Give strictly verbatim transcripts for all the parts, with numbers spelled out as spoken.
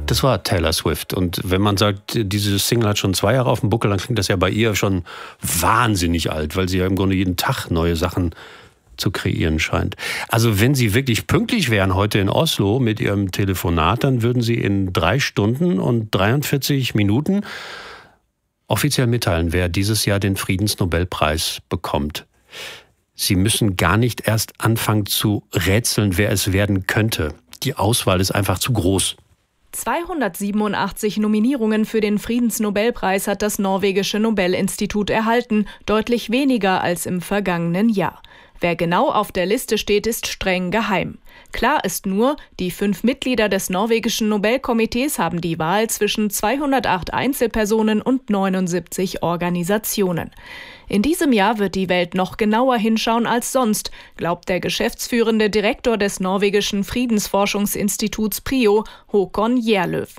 Das war Taylor Swift. Und wenn man sagt, diese Single hat schon zwei Jahre auf dem Buckel, dann klingt das ja bei ihr schon wahnsinnig alt, weil sie ja im Grunde jeden Tag neue Sachen zu kreieren scheint. Also wenn Sie wirklich pünktlich wären heute in Oslo mit Ihrem Telefonat, dann würden Sie in drei Stunden und dreiundvierzig Minuten offiziell mitteilen, wer dieses Jahr den Friedensnobelpreis bekommt. Sie müssen gar nicht erst anfangen zu rätseln, wer es werden könnte. Die Auswahl ist einfach zu groß. zweihundertsiebenundachtzig Nominierungen für den Friedensnobelpreis hat das norwegische Nobelinstitut erhalten, deutlich weniger als im vergangenen Jahr. Wer genau auf der Liste steht, ist streng geheim. Klar ist nur, die fünf Mitglieder des norwegischen Nobelkomitees haben die Wahl zwischen zweihundertacht Einzelpersonen und neunundsiebzig Organisationen. In diesem Jahr wird die Welt noch genauer hinschauen als sonst, glaubt der geschäftsführende Direktor des norwegischen Friedensforschungsinstituts PRIO, Håkon Gjerløv.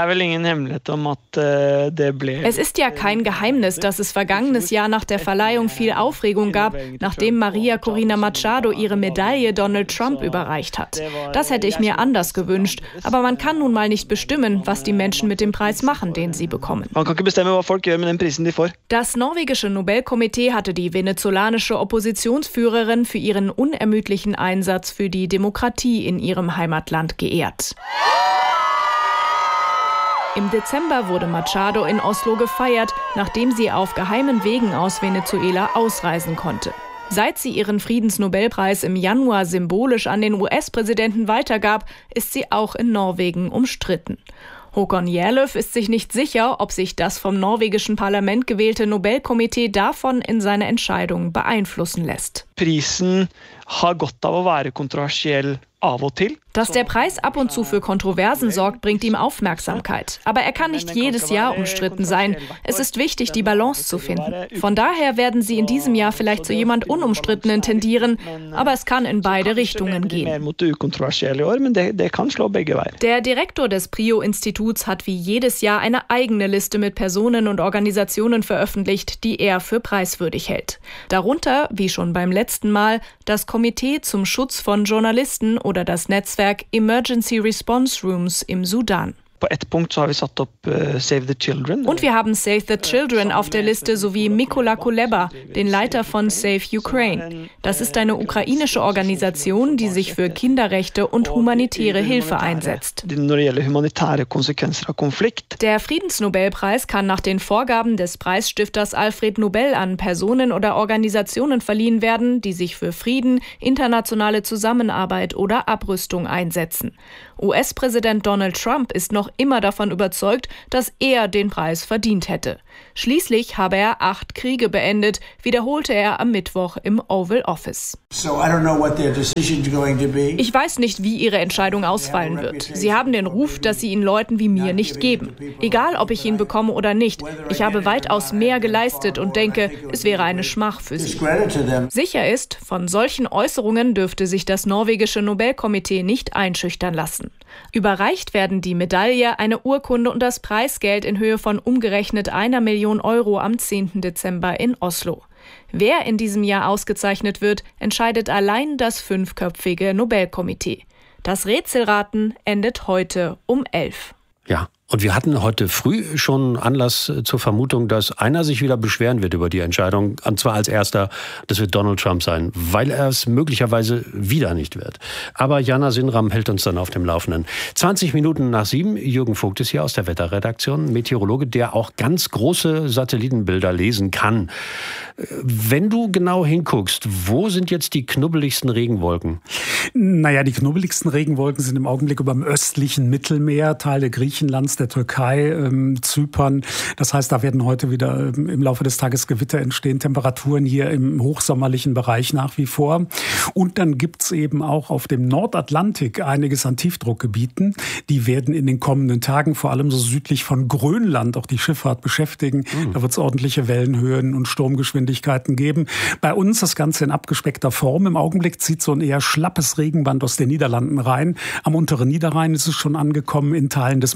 Es ist ja kein Geheimnis, dass es vergangenes Jahr nach der Verleihung viel Aufregung gab, nachdem Maria Corina Machado ihre Medaille Donald Trump überreicht hat. Das hätte ich mir anders gewünscht, aber man kann nun mal nicht bestimmen, was die Menschen mit dem Preis machen, den sie bekommen. Das norwegische Nobelkomitee hatte die venezolanische Oppositionsführerin für ihren unermüdlichen Einsatz für die Demokratie in ihrem Heimatland geehrt. Im Dezember wurde Machado in Oslo gefeiert, nachdem sie auf geheimen Wegen aus Venezuela ausreisen konnte. Seit sie ihren Friedensnobelpreis im Januar symbolisch an den U S-Präsidenten weitergab, ist sie auch in Norwegen umstritten. Håkon Gjerløv ist sich nicht sicher, ob sich das vom norwegischen Parlament gewählte Nobelkomitee davon in seine Entscheidung beeinflussen lässt. Prisen har godt av å være kontroversiell av og til. Dass der Preis ab und zu für Kontroversen sorgt, bringt ihm Aufmerksamkeit. Aber er kann nicht jedes Jahr umstritten sein. Es ist wichtig, die Balance zu finden. Von daher werden sie in diesem Jahr vielleicht zu jemand Unumstrittenen tendieren, aber es kann in beide Richtungen gehen. Der Direktor des PRIO-Instituts hat wie jedes Jahr eine eigene Liste mit Personen und Organisationen veröffentlicht, die er für preiswürdig hält. Darunter, wie schon beim letzten Mal, das Komitee zum Schutz von Journalisten oder das Netzwerk Emergency Response Rooms im Sudan. Und wir haben Save the Children auf der Liste sowie Mykola Kuleba, den Leiter von Save Ukraine. Das ist eine ukrainische Organisation, die sich für Kinderrechte und humanitäre Hilfe einsetzt. Der Friedensnobelpreis kann nach den Vorgaben des Preisstifters Alfred Nobel an Personen oder Organisationen verliehen werden, die sich für Frieden, internationale Zusammenarbeit oder Abrüstung einsetzen. U S-Präsident Donald Trump ist noch immer davon überzeugt, dass er den Preis verdient hätte. Schließlich habe er acht Kriege beendet, wiederholte er am Mittwoch im Oval Office. Ich weiß nicht, wie ihre Entscheidung ausfallen wird. Sie haben den Ruf, dass sie ihn Leuten wie mir nicht geben. Egal, ob ich ihn bekomme oder nicht. Ich habe weitaus mehr geleistet und denke, es wäre eine Schmach für sie. Sicher ist, von solchen Äußerungen dürfte sich das norwegische Nobelkomitee nicht einschüchtern lassen. Überreicht werden die Medaille, eine Urkunde und das Preisgeld in Höhe von umgerechnet einer Million Euro am zehnten Dezember in Oslo. Wer in diesem Jahr ausgezeichnet wird, entscheidet allein das fünfköpfige Nobelkomitee. Das Rätselraten endet heute um elf. Ja. Und wir hatten heute früh schon Anlass zur Vermutung, dass einer sich wieder beschweren wird über die Entscheidung, und zwar als erster, das wird Donald Trump sein, weil er es möglicherweise wieder nicht wird. Aber Jana Sinram hält uns dann auf dem Laufenden. zwanzig Minuten nach sieben, Jürgen Vogt ist hier aus der Wetterredaktion, Meteorologe, der auch ganz große Satellitenbilder lesen kann. Wenn du genau hinguckst, wo sind jetzt die knubbeligsten Regenwolken? Naja, die knubbeligsten Regenwolken sind im Augenblick über dem östlichen Mittelmeer, Teile Griechenlands, der Türkei, ähm, Zypern. Das heißt, da werden heute wieder ähm, im Laufe des Tages Gewitter entstehen. Temperaturen hier im hochsommerlichen Bereich nach wie vor. Und dann gibt's eben auch auf dem Nordatlantik einiges an Tiefdruckgebieten. Die werden in den kommenden Tagen vor allem so südlich von Grönland auch die Schifffahrt beschäftigen. Mhm. Da wird's ordentliche Wellenhöhen und Sturmgeschwindigkeiten geben. Bei uns das Ganze in abgespeckter Form. Im Augenblick zieht so ein eher schlappes Regenband aus den Niederlanden rein. Am unteren Niederrhein ist es schon angekommen, in Teilen des Münsterlands.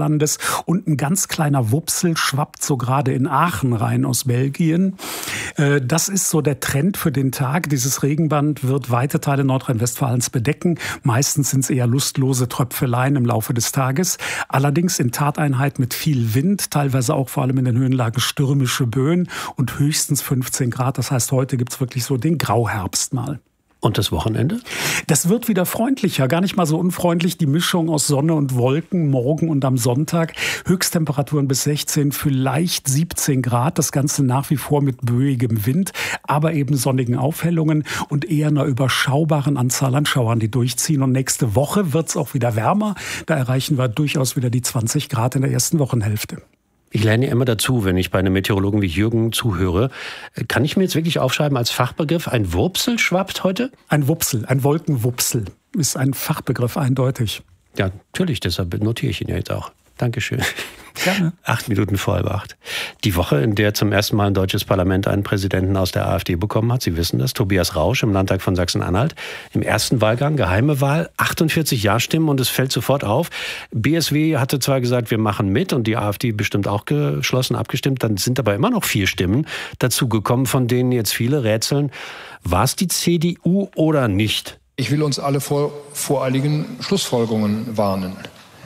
Nordrhein-Westfalenlandes und ein ganz kleiner Wupsel schwappt so gerade in Aachen rein aus Belgien. Das ist so der Trend für den Tag. Dieses Regenband wird weite Teile Nordrhein-Westfalens bedecken. Meistens sind es eher lustlose Tröpfeleien im Laufe des Tages. Allerdings in Tateinheit mit viel Wind, teilweise auch vor allem in den Höhenlagen stürmische Böen und höchstens fünfzehn Grad. Das heißt, heute gibt es wirklich so den Grauherbst mal. Und das Wochenende? Das wird wieder freundlicher, gar nicht mal so unfreundlich. Die Mischung aus Sonne und Wolken morgen und am Sonntag. Höchsttemperaturen bis sechzehn, vielleicht siebzehn Grad. Das Ganze nach wie vor mit böigem Wind, aber eben sonnigen Aufhellungen und eher einer überschaubaren Anzahl an Schauern, die durchziehen. Und nächste Woche wird es auch wieder wärmer. Da erreichen wir durchaus wieder die zwanzig Grad in der ersten Wochenhälfte. Ich lerne ja immer dazu, wenn ich bei einem Meteorologen wie Jürgen zuhöre. Kann ich mir jetzt wirklich aufschreiben als Fachbegriff, ein Wurpsel schwappt heute? Ein Wupsel, ein Wolkenwupsel ist ein Fachbegriff, eindeutig. Ja, natürlich, deshalb notiere ich ihn ja jetzt auch. Dankeschön. Gerne. Acht Minuten vor halb acht. Die Woche, in der zum ersten Mal ein deutsches Parlament einen Präsidenten aus der AfD bekommen hat, Sie wissen das, Tobias Rausch im Landtag von Sachsen-Anhalt. Im ersten Wahlgang, geheime Wahl, achtundvierzig Ja-Stimmen und es fällt sofort auf. B S W hatte zwar gesagt, wir machen mit und die AfD bestimmt auch geschlossen abgestimmt, dann sind aber immer noch vier Stimmen dazugekommen, von denen jetzt viele rätseln. War es die C D U oder nicht? Ich will uns alle vor voreiligen Schlussfolgerungen warnen.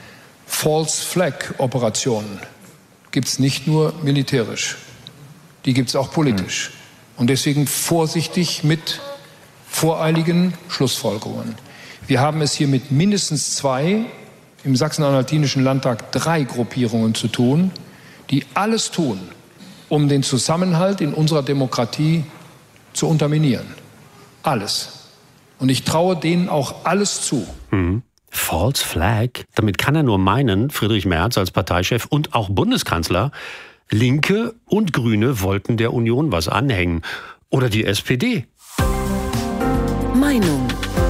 False Flag Operationen gibt es nicht nur militärisch, die gibt es auch politisch. Und deswegen vorsichtig mit voreiligen Schlussfolgerungen. Wir haben es hier mit mindestens zwei, im Sachsen-Anhaltinischen Landtag drei Gruppierungen zu tun, die alles tun, um den Zusammenhalt in unserer Demokratie zu unterminieren. Alles. Und ich traue denen auch alles zu. Mhm. False Flag? Damit kann er nur meinen, Friedrich Merz als Parteichef und auch Bundeskanzler, Linke und Grüne wollten der Union was anhängen. Oder die S P D. Meinung.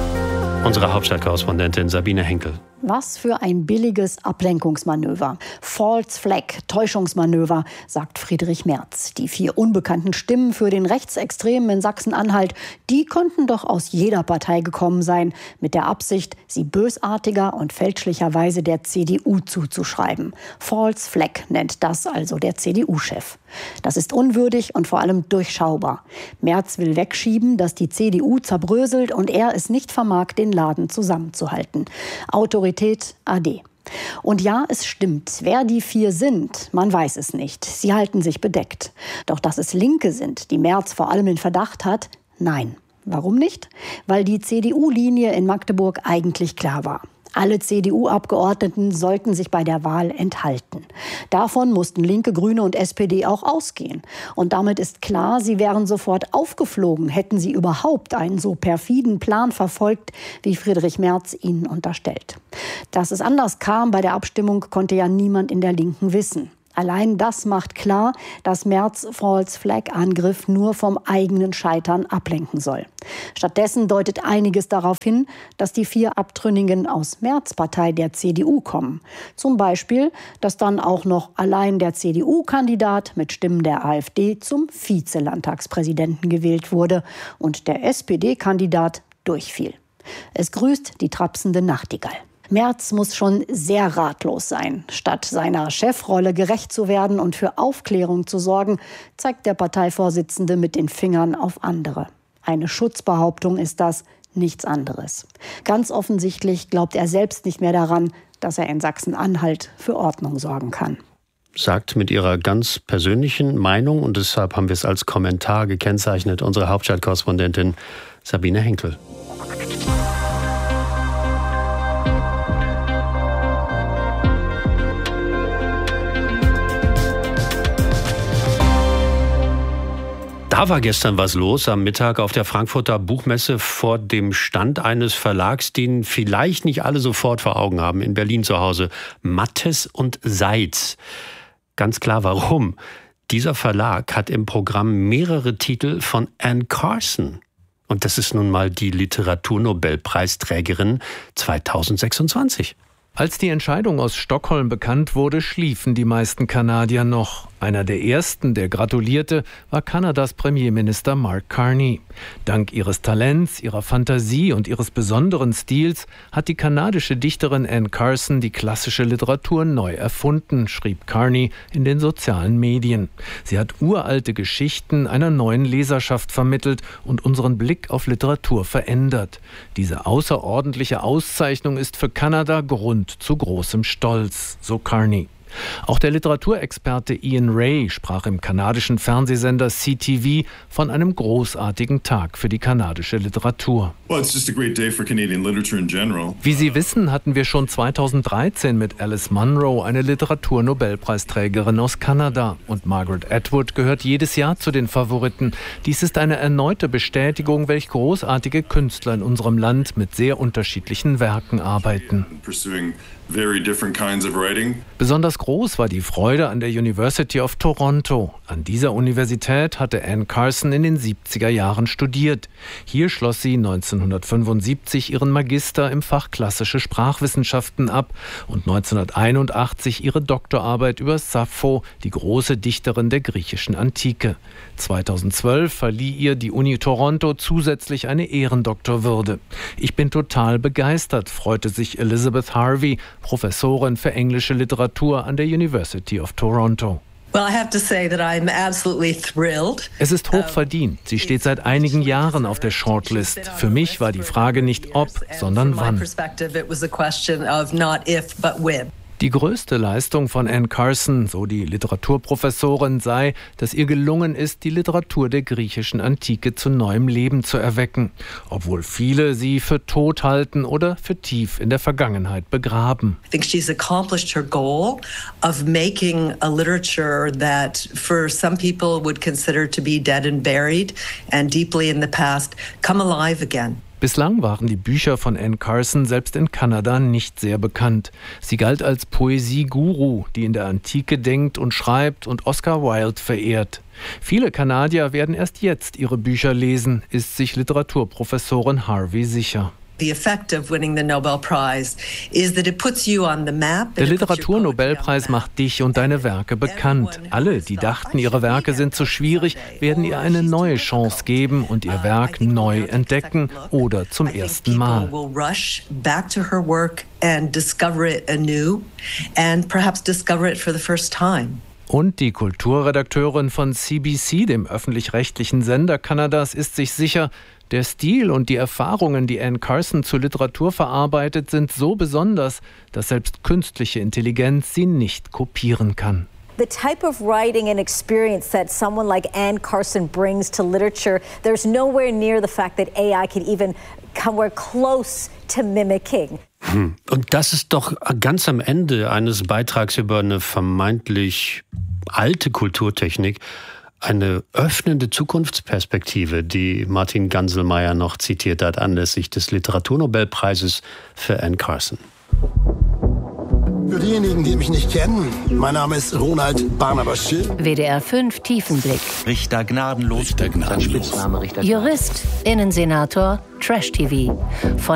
Unsere Hauptstadtkorrespondentin Sabine Henkel. Was für ein billiges Ablenkungsmanöver. False Flag, Täuschungsmanöver, sagt Friedrich Merz. Die vier unbekannten Stimmen für den Rechtsextremen in Sachsen-Anhalt, die könnten doch aus jeder Partei gekommen sein, mit der Absicht, sie bösartiger und fälschlicherweise der C D U zuzuschreiben. False Flag nennt das also der C D U-Chef. Das ist unwürdig und vor allem durchschaubar. Merz will wegschieben, dass die C D U zerbröselt und er es nicht vermag, den Laden zusammenzuhalten. Autorität ade. Und ja, es stimmt, wer die vier sind, man weiß es nicht. Sie halten sich bedeckt. Doch dass es Linke sind, die Merz vor allem in Verdacht hat, nein. Warum nicht? Weil die C D U-Linie in Magdeburg eigentlich klar war. Alle C D U-Abgeordneten sollten sich bei der Wahl enthalten. Davon mussten Linke, Grüne und S P D auch ausgehen. Und damit ist klar, sie wären sofort aufgeflogen, hätten sie überhaupt einen so perfiden Plan verfolgt, wie Friedrich Merz ihnen unterstellt. Dass es anders kam bei der Abstimmung, konnte ja niemand in der Linken wissen. Allein das macht klar, dass Merz False-Flag-Angriff nur vom eigenen Scheitern ablenken soll. Stattdessen deutet einiges darauf hin, dass die vier Abtrünnigen aus Merz-Partei der C D U kommen. Zum Beispiel, dass dann auch noch allein der C D U-Kandidat mit Stimmen der AfD zum Vize-Landtagspräsidenten gewählt wurde und der S P D-Kandidat durchfiel. Es grüßt die trapsende Nachtigall. Merz muss schon sehr ratlos sein. Statt seiner Chefrolle gerecht zu werden und für Aufklärung zu sorgen, zeigt der Parteivorsitzende mit den Fingern auf andere. Eine Schutzbehauptung ist das, nichts anderes. Ganz offensichtlich glaubt er selbst nicht mehr daran, dass er in Sachsen-Anhalt für Ordnung sorgen kann. Sagt mit ihrer ganz persönlichen Meinung, und deshalb haben wir es als Kommentar gekennzeichnet, unsere Hauptstadtkorrespondentin Sabine Henkel. Da war gestern was los am Mittag auf der Frankfurter Buchmesse vor dem Stand eines Verlags, den vielleicht nicht alle sofort vor Augen haben, in Berlin zu Hause. Mattes und Seitz. Ganz klar warum. Dieser Verlag hat im Programm mehrere Titel von Anne Carson. Und das ist nun mal die Literaturnobelpreisträgerin zweitausendsechsundzwanzig. Als die Entscheidung aus Stockholm bekannt wurde, schliefen die meisten Kanadier noch. Einer der ersten, der gratulierte, war Kanadas Premierminister Mark Carney. Dank ihres Talents, ihrer Fantasie und ihres besonderen Stils hat die kanadische Dichterin Anne Carson die klassische Literatur neu erfunden, schrieb Carney in den sozialen Medien. Sie hat uralte Geschichten einer neuen Leserschaft vermittelt und unseren Blick auf Literatur verändert. Diese außerordentliche Auszeichnung ist für Kanada Grund zu großem Stolz, so Carney. Auch der Literaturexperte Ian Ray sprach im kanadischen Fernsehsender C T V von einem großartigen Tag für die kanadische Literatur. Wie Sie wissen, hatten wir schon zweitausenddreizehn mit Alice Munro eine Literaturnobelpreisträgerin aus Kanada. Und Margaret Atwood gehört jedes Jahr zu den Favoriten. Dies ist eine erneute Bestätigung, welch großartige Künstler in unserem Land mit sehr unterschiedlichen Werken arbeiten. Besonders groß war die Freude an der University of Toronto. An dieser Universität hatte Anne Carson in den siebziger Jahren studiert. Hier schloss sie neunzehnhundertfünfundsiebzig ihren Magister im Fach Klassische Sprachwissenschaften ab und neunzehnhunderteinundachtzig ihre Doktorarbeit über Sappho, die große Dichterin der griechischen Antike. zweitausendzwölf verlieh ihr die Uni Toronto zusätzlich eine Ehrendoktorwürde. Ich bin total begeistert, freute sich Elizabeth Harvey, Professorin für englische Literatur an der University of Toronto. Es ist hoch verdient. Sie steht seit einigen Jahren auf der Shortlist. Für mich war die Frage nicht ob, sondern wann. Die größte Leistung von Anne Carson, so die Literaturprofessorin, sei, dass ihr gelungen ist, die Literatur der griechischen Antike zu neuem Leben zu erwecken, obwohl viele sie für tot halten oder für tief in der Vergangenheit begraben. I think she's accomplished her goal of making a literature that for some people would consider to be dead and buried and deeply in the past come alive again. Bislang waren die Bücher von Anne Carson selbst in Kanada nicht sehr bekannt. Sie galt als Poesie-Guru, die in der Antike denkt und schreibt und Oscar Wilde verehrt. Viele Kanadier werden erst jetzt ihre Bücher lesen, ist sich Literaturprofessorin Harvey sicher. Der Literaturnobelpreis macht dich und deine Werke bekannt. Alle, die dachten, ihre Werke sind zu schwierig, werden ihr eine neue Chance geben und ihr Werk neu entdecken oder zum ersten Mal. Und die Kulturredakteurin von C B C, dem öffentlich-rechtlichen Sender Kanadas, ist sich sicher, der Stil und die Erfahrungen, die Anne Carson zur Literatur verarbeitet, sind so besonders, dass selbst künstliche Intelligenz sie nicht kopieren kann. The type of writing and experience that someone like Anne Carson brings to literature, there's nowhere near the fact that A I can even come close to mimicking. Hm. Und das ist doch ganz am Ende eines Beitrags über eine vermeintlich alte Kulturtechnik eine öffnende Zukunftsperspektive, die Martin Ganselmeier noch zitiert hat anlässlich des Literaturnobelpreises für Anne Carson. Für diejenigen, die mich nicht kennen, mein Name ist Ronald Barnabas Schill. W D R fünf Tiefenblick. Richter gnadenlos. Richter gnadenlos. Spitzname Richter Jurist, Innensenator, Trash-T V. Von